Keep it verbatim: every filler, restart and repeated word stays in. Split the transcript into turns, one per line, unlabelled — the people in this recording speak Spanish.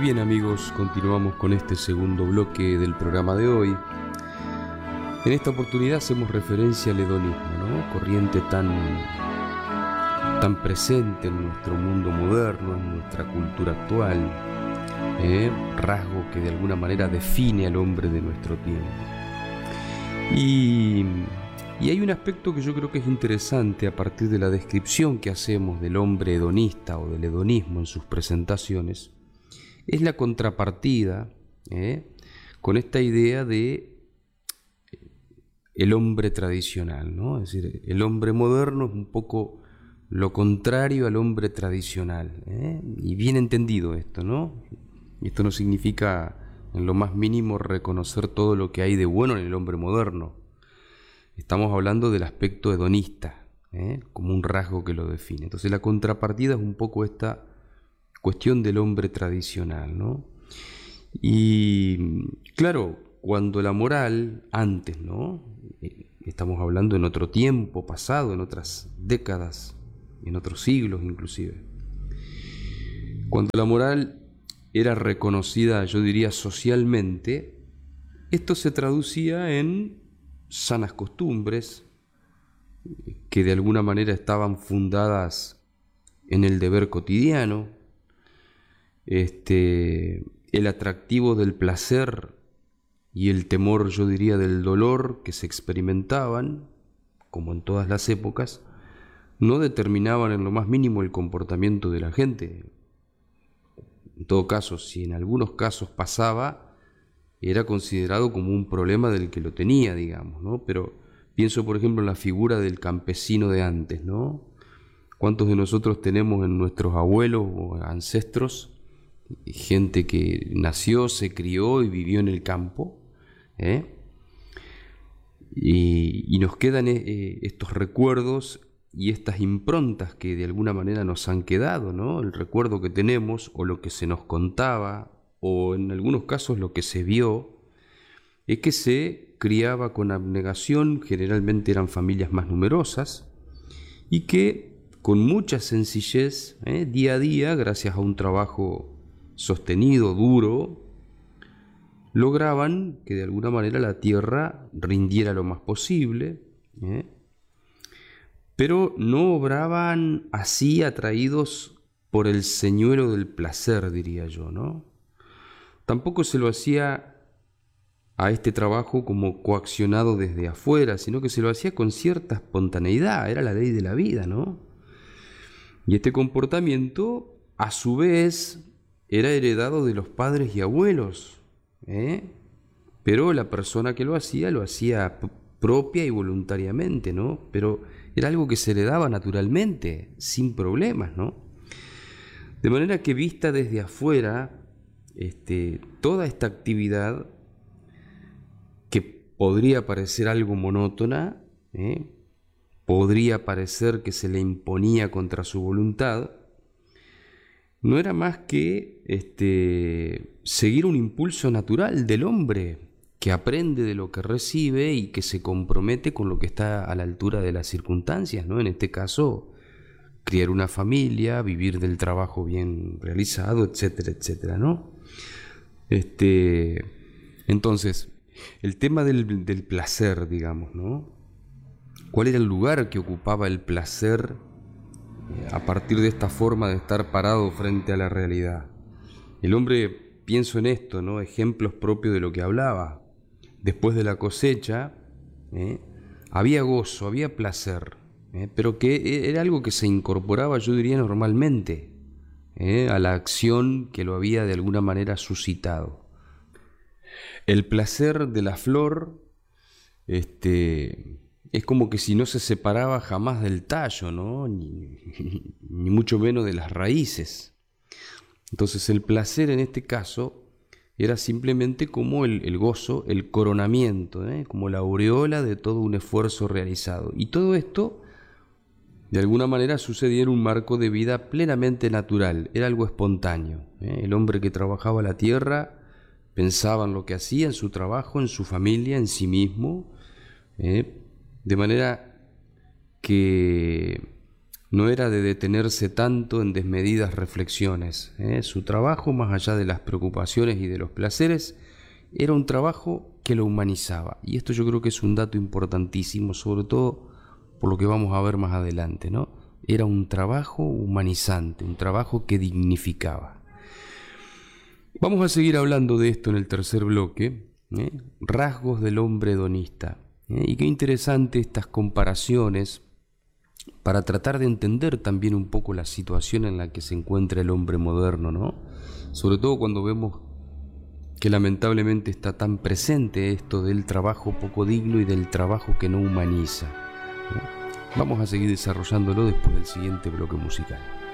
bien, amigos, continuamos con este segundo bloque del programa de hoy. En esta oportunidad hacemos referencia al hedonismo, ¿no? Corriente tan, tan presente en nuestro mundo moderno, en nuestra cultura actual, ¿eh? Rasgo que de alguna manera define al hombre de nuestro tiempo. Y, y hay un aspecto que yo creo que es interesante a partir de la descripción que hacemos del hombre hedonista o del hedonismo en sus presentaciones. Es la contrapartida, ¿eh? con esta idea de el hombre tradicional, ¿no? Es decir, el hombre moderno es un poco lo contrario al hombre tradicional, ¿eh? Y bien entendido esto, ¿no? Esto no significa en lo más mínimo reconocer todo lo que hay de bueno en el hombre moderno. Estamos hablando del aspecto hedonista, ¿eh? como un rasgo que lo define. Entonces la contrapartida es un poco esta cuestión del hombre tradicional, ¿no? Y claro, cuando la moral, antes, ¿no? Estamos hablando en otro tiempo pasado, en otras décadas, en otros siglos inclusive. Cuando la moral era reconocida, yo diría, socialmente, esto se traducía en sanas costumbres que de alguna manera estaban fundadas en el deber cotidiano. Este, el atractivo del placer y el temor, yo diría, del dolor que se experimentaban, como en todas las épocas, no determinaban en lo más mínimo el comportamiento de la gente. En todo caso, si en algunos casos pasaba, era considerado como un problema del que lo tenía, digamos, ¿no? Pero pienso, por ejemplo, en la figura del campesino de antes, ¿no? ¿Cuántos de nosotros tenemos en nuestros abuelos o ancestros gente que nació, se crió y vivió en el campo, ¿eh? y, y nos quedan eh, estos recuerdos y estas improntas que de alguna manera nos han quedado, ¿no? El recuerdo que tenemos o lo que se nos contaba o en algunos casos lo que se vio es que se criaba con abnegación, generalmente eran familias más numerosas y que con mucha sencillez, ¿eh? día a día, gracias a un trabajo sostenido, duro, lograban que de alguna manera la tierra rindiera lo más posible, ¿eh? pero no obraban así atraídos por el señuelo del placer, diría yo, ¿no? Tampoco se lo hacía a este trabajo como coaccionado desde afuera, sino que se lo hacía con cierta espontaneidad, era la ley de la vida, ¿no? Y este comportamiento, a su vez, era heredado de los padres y abuelos, ¿eh? pero la persona que lo hacía, lo hacía p- propia y voluntariamente, ¿no? Pero era algo que se heredaba naturalmente, sin problemas, ¿no? De manera que vista desde afuera, este, toda esta actividad, que podría parecer algo monótona, ¿eh? podría parecer que se le imponía contra su voluntad, no era más que este, seguir un impulso natural del hombre que aprende de lo que recibe y que se compromete con lo que está a la altura de las circunstancias, ¿no? En este caso, criar una familia, vivir del trabajo bien realizado, etcétera, etcétera, ¿no? Este, entonces, el tema del, del placer, digamos, ¿no? ¿Cuál era el lugar que ocupaba el placer a partir de esta forma de estar parado frente a la realidad? El hombre, pienso en esto, ¿no? Ejemplos propios de lo que hablaba. Después de la cosecha, ¿eh? había gozo, había placer, ¿eh? pero que era algo que se incorporaba, yo diría, normalmente, ¿eh? a la acción que lo había de alguna manera suscitado. El placer de la flor, este... es como que si no se separaba jamás del tallo, ¿no? Ni, ni mucho menos de las raíces. Entonces el placer en este caso era simplemente como el, el gozo, el coronamiento, ¿eh? como la aureola de todo un esfuerzo realizado. Y todo esto, de alguna manera, sucedía en un marco de vida plenamente natural, era algo espontáneo, ¿eh? El hombre que trabajaba la tierra pensaba en lo que hacía, en su trabajo, en su familia, en sí mismo, ¿eh? De manera que no era de detenerse tanto en desmedidas reflexiones. ¿eh? Su trabajo, más allá de las preocupaciones y de los placeres, era un trabajo que lo humanizaba. Y esto yo creo que es un dato importantísimo, sobre todo por lo que vamos a ver más adelante, ¿no? Era un trabajo humanizante, un trabajo que dignificaba. Vamos a seguir hablando de esto en el tercer bloque, ¿eh? Rasgos del hombre hedonista. ¿eh? Y qué interesante estas comparaciones para tratar de entender también un poco la situación en la que se encuentra el hombre moderno, ¿no? Sobre todo cuando vemos que lamentablemente está tan presente esto del trabajo poco digno y del trabajo que no humaniza. ¿no? Vamos a seguir desarrollándolo después del siguiente bloque musical.